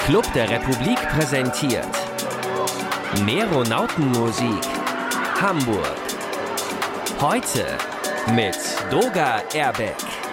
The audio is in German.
Club der Republik präsentiert Meronautenmusik Hamburg. Heute mit Droga Airback.